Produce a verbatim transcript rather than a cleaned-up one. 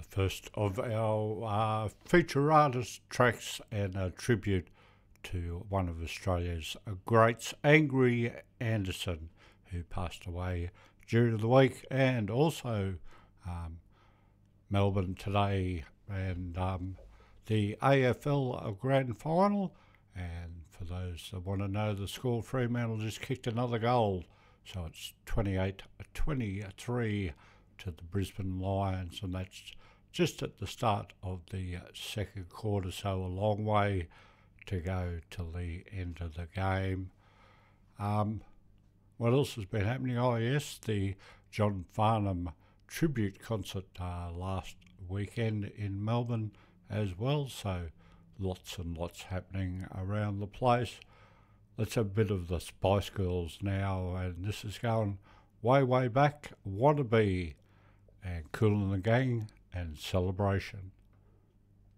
First of our uh, feature artist tracks and a tribute to one of Australia's greats, Angry Anderson, who passed away during the week, and also um, Melbourne today and um, the A F L Grand Final. And for those that want to know the score, Fremantle just kicked another goal, so it's twenty-eight twenty-three to the Brisbane Lions, and that's just at the start of the second quarter, so a long way to go till the end of the game. Um, what else has been happening? Oh yes, the John Farnham tribute concert uh, last weekend in Melbourne as well, so lots and lots happening around the place. Let's have a bit of the Spice Girls now, and this is going way, way back. Wannabe and Kool and the Gang and Celebration.